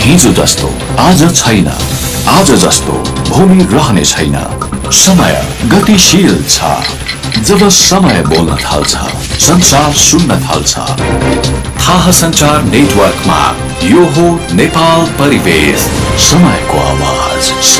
हिजो जस्तो आज छैन, आज जस्तो भोलि रहने छैन। समय गतिशील छ। जब समय बोल्न थाल्छ, संसार सुन्न थाल्छ। थाहा संचार नेटवर्कमा यो हो नेपाल परिवेश, समयको आवाज।